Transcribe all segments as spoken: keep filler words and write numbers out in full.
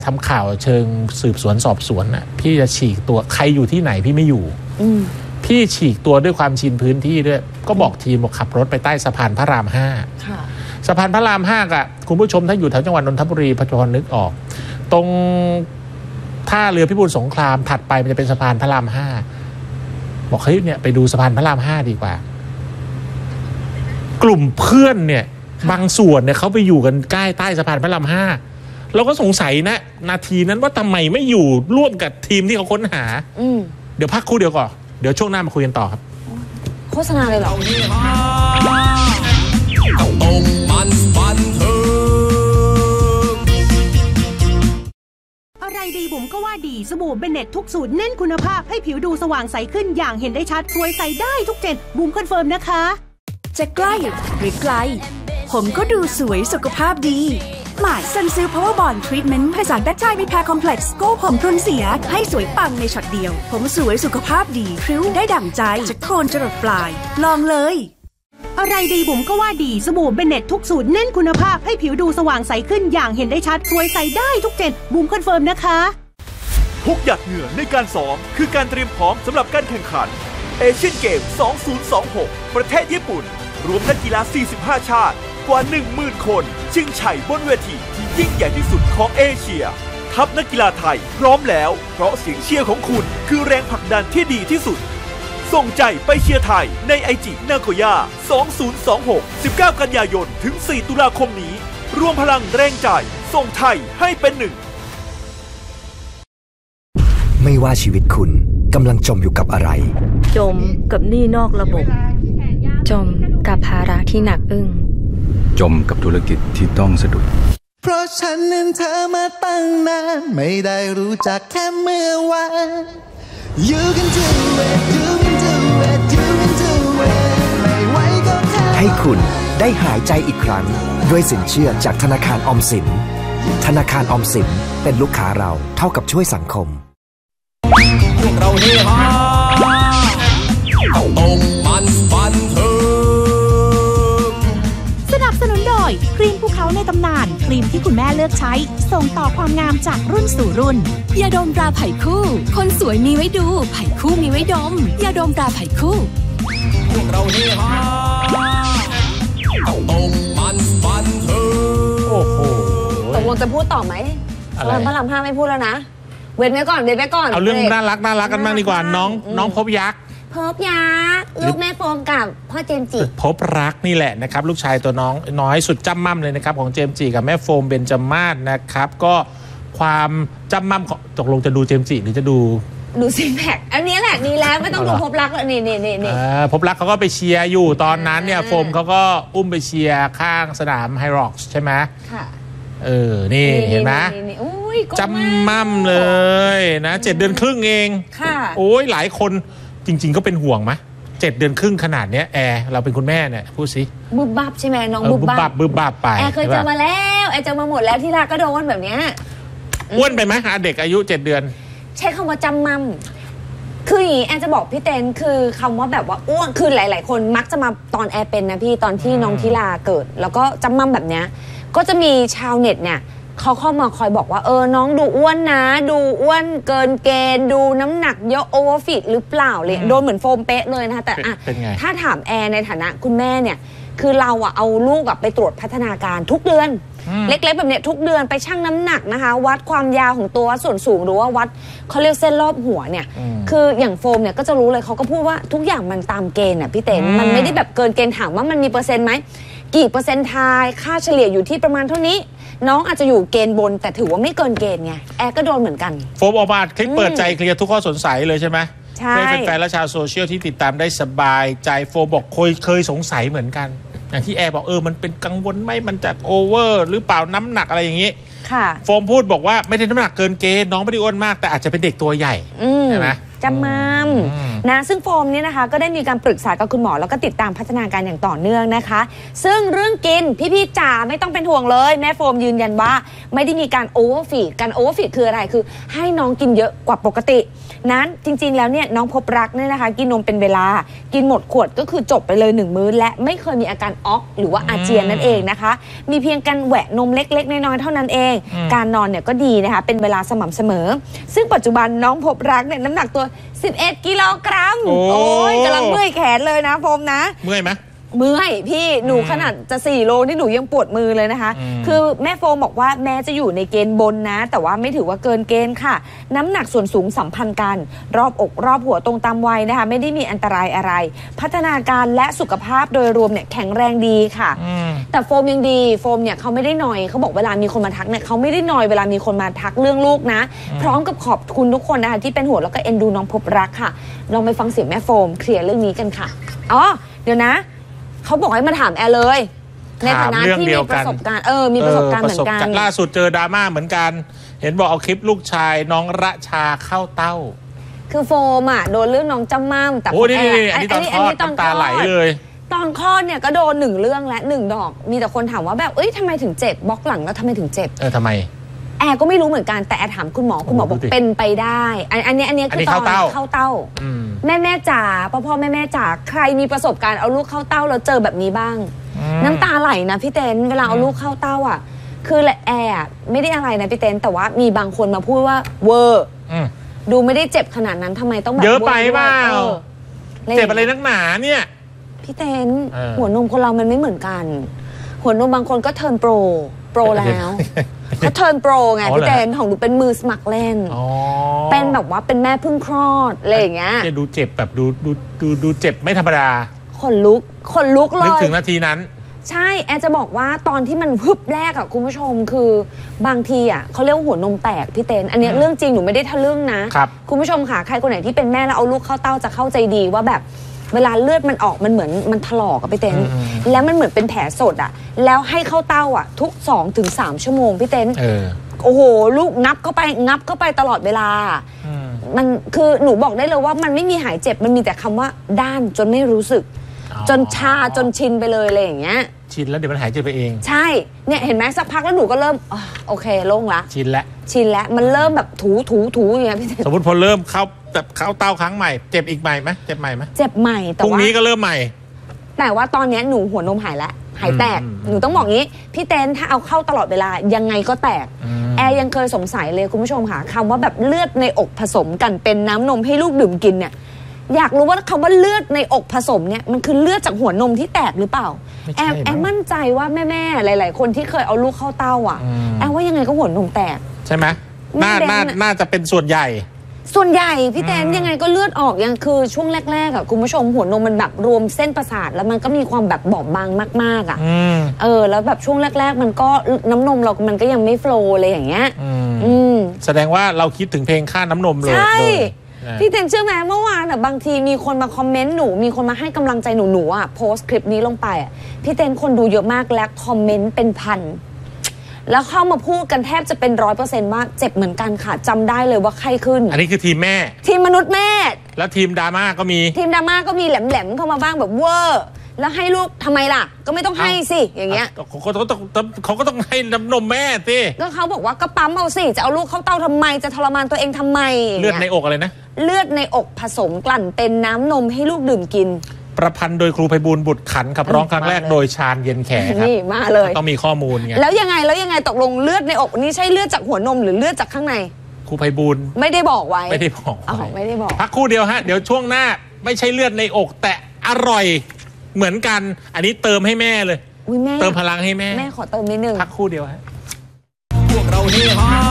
ทำข่าวเชิงสืบสวนสอบสวนน่ะพี่จะฉีกตัวใครอยู่ที่ไหนพี่ไม่อยู่พี่ฉีกตัวด้วยความชินพื้นที่ด้วยก็บอกทีมบอกขับรถไปใต้สะพานพระรามห้าสะพานพระรามห้าอะคุณผู้ชมถ้าอยู่แถวจังหวัดนนทบุรีพอนึกออกตรงท่าเรือพิบูลสงครามถัดไปมันจะเป็นสะพานพระรามห้าบอกเฮ้ยเนี่ยไปดูสะพานพระรามห้าดีกว่ากลุ่มเพื่อนเนี่ยบางส่วนเนี่ยเขาไปอยู่กันใกล้ใต้สะพานพระรามห้าเราก็สงสัยนะนาทีนั้นว่าทำไมไม่อยู่ร่วมกับทีมที่เขาค้นหาเดี๋ยวพักครู่เดียวก่อนเดี๋ยวช่วงหน้ามาคุยกันต่อครับโฆษณาเลยเหรอตรงมันบันเทิงอะไรดีบุ๋มก็ว่าดีสบู่เบเน็ตทุกสูตรเน้นคุณภาพให้ผิวดูสว่างใสขึ้นอย่างเห็นได้ชัดสวยใสได้ทุกเจนบุ๋มคอนเฟิร์มนะคะจะใกล้หรือไกลผมก็ดูสวยสุขภาพดีหมายซันซิลพาวเวอร์บอนด์ทรีทเมนต์ผสานแบคทีรีแพร์คอมเพล็กซ์โก้ผมพรุนเสียให้สวยปังในช็อตเดียวผมสวยสุขภาพดีพริ้วได้ดั่งใจจะโคนจรดปลายลองเลยอะไรดีบุ๋มก็ว่าดีสบู่เบเน็ตทุกสูตรเน้นคุณภาพให้ผิวดูสว่างใสขึ้นอย่างเห็นได้ชัดสวยใสได้ทุกเจนบุ๋มคอนเฟิร์มนะคะทุกหยาดเหงื่อในการซ้อมคือการเตรียมพร้อมสำหรับการแข่งขันเอเชียนเกมสองพันยี่สิบหกประเทศญี่ปุ่นรวมนักกีฬาสี่สิบห้าชาติกว่า หนึ่งหมื่น คนชิงชัยบนเวทีที่ยิ่งใหญ่ที่สุดของเอเชียทัพนักกีฬาไทยพร้อมแล้วเพราะเสียงเชียร์ของคุณคือแรงผลักดันที่ดีที่สุดส่งใจไปเชียร์ไทยในไอจินาโกย่าสองพันยี่สิบหก สิบเก้า กันยายนถึงสี่ตุลาคมนี้รวมพลังแรงใจส่งไทยให้เป็นหนึ่งไม่ว่าชีวิตคุณกำลังจมอยู่กับอะไรจมกับหนี้นอกระบบจมกับภาระที่หนักอึ้งจมกับธุรกิจที่ต้องสะดุดเพราะฉันนั้นเธอมาตั้งนานไม่ได้รู้จักแค่เมื่อวาน You can do it You can do it You can do it ไม่ไหวก็แค่ให้คุณได้หายใจอีกครั้งด้วยสินเชื่อจากธนาคารออมสินธนาคารออมสินเป็นลูกค้าเราเท่ากับช่วยสังคมพวกเราเฮฮาตรงมันบันเทิงสนับสนุนโดยครีมภูเขาในตำนานครีมที่คุณแม่เลือกใช้ส่งต่อความงามจากรุ่นสู่รุ่นยาดมตราไผ่คู่คนสวยมีไว้ดูไผ่คู่มีไว้ดมยาดมตราไผ่คู่พวกเราเฮฮาตรงมันบันเทิงโอ้โหตกลงจะพูดต่อไหมอะไรพระรามห้าไม่พูดแล้วนะเว้นไว้ก่อนเว้นไว้ก่อนเอาเรื่องน่ารักน่ารักกันบ้างดีกว่าน้องน้องพบยักษ์พบยักษ์ลูกแม่โฟมกับพ่อเจมส์จิพบรักนี่แหละนะครับลูกชายตัวน้องน้อยสุดจำมั่มเลยนะครับของเจมส์จิกับแม่โฟมเบญจมาศนะครับก็ความจำมั่มตกลงจะดูเจมส์จิหรือจะดูดูซิกแพคอันนี้แหละดีแล้วไม่ต้องดูพบรักแล้วนี่นี่นี่นี่พบรักเขาก็ไปเชียร์อยู่ตอนนั้นเนี่ยโฟมเขาก็อุ้มไปเชียร์ข้างสนามไฮร็อกซ์ใช่ไหมค่ะเออนี่เห็นไหมจำมั่มเลยนะเจ็ดเดือนครึ่งเองค่ะโอ้ยหลายคนจริงๆก็เป็นห่วงไหมเจ็ดเดือนครึ่งขนาดเนี้ยแอร์เราเป็นคุณแม่เนี่ยพูดสิบึบบับใช่ไหมน้องบึบบับบึบบับไปแอร์เคยเจอมาแล้วแอร์เจอมาหมดแล้วที่รักก็โดนแบบเนี้ยอ้วนไปไหมเด็กอายุเจ็ดเดือนใช้คำว่าจำมั่มคืออย่างนี้แอร์จะบอกพี่เต้นคือคำว่าแบบว่าอ้วนคือหลายๆคนมักจะมาตอนแอร์เป็นนะพี่ตอนที่น้องทิลาเกิดแล้วก็จำมั่มแบบเนี้ยก็จะมีชาวเน็ตเนี่ยเขาเข้ามาคอยบอกว่าเออน้องดูอ้วนนะดูอ้วนเกินเกณฑ์ดูน้ำหนักเยอะโอเวอร์ฟิตหรือเปล่าเลยโดนเหมือนโฟมเป๊ะเลยนะคะแต่อะถ้าถามแอร์ในฐานะคุณแม่เนี่ยคือเราอะเอาลูกไปตรวจพัฒนาการทุกเดือนเล็กๆแบบเนี้ยทุกเดือนไปชั่งน้ำหนักนะคะวัดความยาวของตัวส่วนสูงหรือว่าวัดเขาเรียกเส้นรอบหัวเนี่ยคืออย่างโฟมเนี่ยก็จะรู้เลยเขาก็พูดว่าทุกอย่างมันตามเกณฑ์อะพี่เต้นมันไม่ได้แบบเกินเกณฑ์ถามว่ามันมีเปอร์เซ็นต์ไหมกี่เปอร์เซ็นต์ทายค่าเฉลี่ยอยู่ที่ประมาณเท่านี้น้องอาจจะอยู่เกณฑ์บนแต่ถือว่าไม่เกินเกณฑ์ไงแอร์ก็โดนเหมือนกันโฟมออกมาคลิปเปิดใจเคลียร์ทุกข้อสงสัยเลยใช่ไหมใช่ให้แฟนๆและชาวโซเชียลที่ติดตามได้สบายใจโฟมบอกเคยเคยสงสัยเหมือนกันอย่างที่แอร์บอกเออมันเป็นกังวลไหมมันจะโอเวอร์หรือเปล่าน้ำหนักอะไรอย่างนี้ค่ะโฟมพูดบอกว่าไม่ได้น้ำหนักเกินเกณฑ์น้องไม่ได้อ้วนมากแต่อาจจะเป็นเด็กตัวใหญ่ใช่ไหมจำมัมนะซึ่งโฟมเนี่ยนะคะก็ได้มีการปรึกษากับคุณหมอแล้วก็ติดตามพัฒนาการอย่างต่อเนื่องนะคะซึ่งเรื่องกินพี่ๆจ๋าไม่ต้องเป็นห่วงเลยแม่โฟมยืนยันว่าไม่ได้มีการโอเวอร์ฟีดการโอเวอร์ฟีดคืออะไรคือให้น้องกินเยอะกว่าปกตินั้นจริงๆแล้วเนี่ยน้องพบรักเนี่ยนะคะกินนมเป็นเวลากินหมดขวดก็คือจบไปเลยหนึ่งมื้อและไม่เคยมีอาการอ๊อกหรือว่าอาเจียนนั่นเองนะคะมีเพียงการแหวะนมเล็กๆน้อยๆเท่านั้นเองการนอนเนี่ยก็ดีนะคะเป็นเวลาสม่ำเสมอซึ่งปัจจุบันน้องพบรักเนี่ยน้ำหนักตัวสิบเอ็ดกิโลกรัมโอ้ยกำลังเมื่อยแขนเลยนะโฟมนะเมื่อยไหมเมื่อยพี่หนูขนาดจะสี่โลนี่หนูยังปวดมือเลยนะคะคือแม่โฟมบอกว่าแม้จะอยู่ในเกณฑ์บนนะแต่ว่าไม่ถือว่าเกินเกณฑ์ค่ะน้ำหนักส่วนสูงสัมพันธ์กันรอบอกรอบหัวตรงตามวัยนะคะไม่ได้มีอันตรายอะไรพัฒนาการและสุขภาพโดยรวมเนี่ยแข็งแรงดีค่ะแต่โฟมยังดีโฟมเนี่ยเขาไม่ได้นอยเขาบอกเวลามีคนมาทักเนี่ยเขาไม่ได้นอยเวลามีคนมาทักเรื่องลูกนะพร้อมกับขอบคุณทุกคนนะคะที่เป็นห่วงแล้วก็เอ็นดูน้องพบรักค่ะลองไปฟังเสียงแม่โฟมเคลียร์เรื่องนี้กันค่ะอ๋อเดี๋ยวนะเขาบอกให้มาถามแอร์เลยในฐานะที่มีประสบการณ์เออมีประสบการณ์เหมือนกันล่าสุดเจอดราม่าเหมือนกันเห็นบอกเอาคลิปลูกชายน้องระชาเข้าเต้าคือโฟมอ่ะโดนเรื่องน้องจำม่ำแต่โอ้นี่อันนี้ตอนคลอดน้ำตาไหลเลยตอนคลอดเนี่ยก็โดนหนึ่งเรื่องและหนึ่งดอกมีแต่คนถามว่าแบบเอ้ยทำไมถึงเจ็บบล็อกหลังแล้วทำไมถึงเจ็บเออทำไมแอร์ก็ไม่รู้เหมือนกันแต่แอร์ถามคุณหมอคุณหมอบอกเป็นไปได้อันนี้อันนี้คือตอนเข้าเต้าแม่แม่จ๋าพ่อพ่อแม่แม่จ๋าใครมีประสบการณ์เอาลูกเข้าเต้าแล้วเจอแบบนี้บ้างน้ำตาไหลนะพี่เต้นเวลาเอาลูกเข้าเต้าอ่ะคือแอร์ไม่ได้อะไรนะพี่เต้นแต่ว่ามีบางคนมาพูดว่าเวอร์ดูไม่ได้เจ็บขนาดนั้นทำไมต้องแบบเยอะไปเปล่าเจ็บอะไรนักหนาเนี่ยพี่เต้นหัวนมคนเรามันไม่เหมือนกันหัวนมบางคนก็เทิร์นโปรโปรแล้วเขาเทิร์นโปรไงพี่เต้นของหนูเป็นมือสมัครเล่นเป็นแบบว่าเป็นแม่เพิ่งคลอดอะไรอย่างเงี้ยจะดูเจ็บแบบดูดูดูดูเจ็บไม่ธรรมดาขนลุกขนลุกเลยนึกถึงนาทีนั้นใช่แอร์จะบอกว่าตอนที่มันพึบแรกอะคุณผู้ชมคือบางทีอะเขาเรียกว่าหัวนมแตกพี่เต้นอันนี้เรื่องจริงหนูไม่ได้ทะลึ่งนะครับคุณผู้ชมค่ะใครคนไหนที่เป็นแม่แล้วเอาลูกเข้าเต้าจะเข้าใจดีว่าแบบเวลาเลือดมันออกมันเหมือนมันถลอกอะพี่เต้นแล้วมันเหมือนเป็นแผลสดอะแล้วให้เข้าเต้าอะทุก สองถึงสาม ชั่วโมงพี่เต้นโอ้โหลูกงับเข้าไปงับเข้าไปตลอดเวลามันคือหนูบอกได้เลยว่ามันไม่มีหายเจ็บมันมีแต่คำว่าด้านจนไม่รู้สึกจนชาจนชินไปเลยอะไรอย่างเงี้ยชินแล้วเดี๋ยวมันหายเจ็บไปเองใช่เนี่ยเห็นไหมสักพักแล้วหนูก็เริ่มโอเคโล่งละชินแล้วชินแล้วมันเริ่มแบบถูถูถูอย่างเงี้ยพี่สมมติพอเริ่มเข้าแบบเข้าเต้าครั้งใหม่เจ็บอีกใหม่ไหมเจ็บใหม่ไหมเจ็บใหม่แต่ว่าพรุ่งนี้ก็เริ่มใหม่แต่ว่าตอนนี้หนูหัวนมหายแล้วหายแตกหนูต้องบอกงี้พี่เต้นถ้าเอาเข้าตลอดเวลายังไงก็แตกแอร์ยังเคยสงสัยเลยคุณผู้ชมค่ะคำว่าแบบเลือดในอกผสมกันเป็นน้ำนมให้ลูกดื่มกินเนี่ยอยากรู้ว่าคำว่าเลือดในอกผสมเนี่ยมันคือเลือดจากหัวนมที่แตกหรือเปล่าแอร์แอร์มั่นใจว่าแม่ๆหลายๆคนที่เคยเอาลูกเข้าเต้าอ่ะแอร์ว่ายังไงก็หัวนมแตกใช่ไหมน่าน่าน่าจะเป็นส่วนใหญ่ส่วนใหญ่พี่แตนยังไงก็เลือดออกยังคือช่วงแรกๆอ่ะคุณผู้ชมหัวนมมันแบบรวมเส้นประสาทแล้วมันก็มีความแบบบอบบางมากๆอ่ะเออแล้วแบบช่วงแรกๆมันก็น้ำนมเรามันก็ยังไม่โฟลว์เลยอย่างเงี้ยแสดงว่าเราคิดถึงเพลงค่าน้ำนมเลยใช่พี่เต้นเชื่อไหมเมื่อวานอ่ะบางทีมีคนมาคอมเมนต์หนูมีคนมาให้กำลังใจหนูหนูอ่ะโพสต์คลิปนี้ลงไปอ่ะพี่เต้นคนดูเยอะมากและคอมเมนต์เป็นพันแล้วเข้ามาพูดกันแทบจะเป็นร้อยเปอร์เซ็นต์ว่าเจ็บเหมือนกันค่ะจำได้เลยว่าไข้ขึ้นอันนี้คือทีมแม่ทีมมนุษย์แม่แล้วทีมดราม่าก็มีทีมดราม่าก็มีแหลมๆเข้ามาบ้างแบบเวอร์แล้วให้ลูกทำไมล่ะก็ไม่ต้องให้สิอย่างเงี้ยเขาก็ต้องเขาก็ต้องให้น้ำนมแม่สิก็เขาบอกว่าก็ปั๊มเอาสิจะเอาลูกเข้าเต้าทำไมจะทรมานตัวเองทำไมเลือดในอกอะไรนะเลือดในอกผสมกลั่นเป็นน้ำนมให้ลูกดื่มกินประพันธ์โดยครูไพบูลย์บุตรขันขับร้องครั้งแรกโดยชาญเย็นแขครับนี่มาเลยต้องมีข้อมูลไงแล้วยังไงแล้วยังไงตกลงเลือดในอกนี่ใช่เลือดจากหัวนมหรือเลือดจากข้างในครูไพบูลย์ไม่ได้บอกไว้ไม่ได้บอกอ๋อไม่ได้บอกพักคู่เดียวฮะเดี๋ยวช่วงหน้าไม่ใช่เลือดในอกแต่อร่อยเหมือนกันอันนี้เติมให้แม่เลยเติมพลังให้แม่แม่ขอเติมนิดนึงพักคู่เดียวฮะพวกเราเฮฮา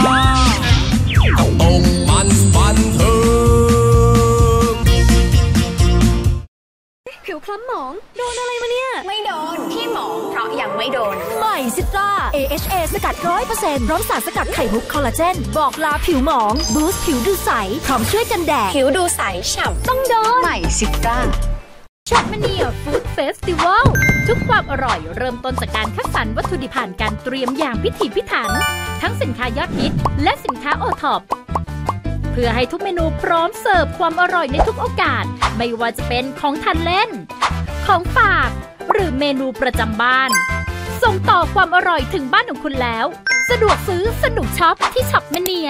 ตกมันบันเทิงผิวคล้ำหมองโดนอะไรมาเนี่ยไม่โดนที่หมองเพราะยังไม่โดนใหม่ซิตรา เอ เอช เอ สกัด ร้อยเปอร์เซ็นต์ พร้อมสารสกัดไข่มุกคอลลาเจนบอกลาผิวหมองบูสต์ผิวดูใสพร้อมช่วยกันแดดผิวดูใสฉ่ำต้องโดนใหม่ซิตราช็อปมาเนียฟู้ดเฟสติวัลทุกความอร่อยเริ่มต้นจากการคัดสรรวัตถุดิบผ่านการเตรียมอย่างพิถีพิถันทั้งสินค้ายอดฮิตและสินค้าโอท็อปเพื่อให้ทุกเมนูพร้อมเสิร์ฟความอร่อยในทุกโอกาสไม่ว่าจะเป็นของทานเล่นของฝากหรือเมนูประจำบ้านส่งต่อความอร่อยถึงบ้านของคุณแล้วสะดวกซื้อสนุกช็อปที่ช็อปแมเนีย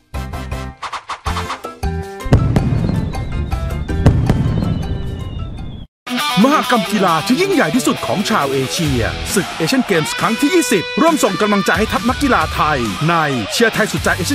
มหกรรมกีฬาที่ยิ่งใหญ่ที่สุดของชาวเอเชียศึกเอเชียนเกมส์ครั้งที่ยี่สิบร่วมส่งกำลังใจให้ทัพนักกีฬาไทยในเชียร์ไทยสุดใจเอเชียน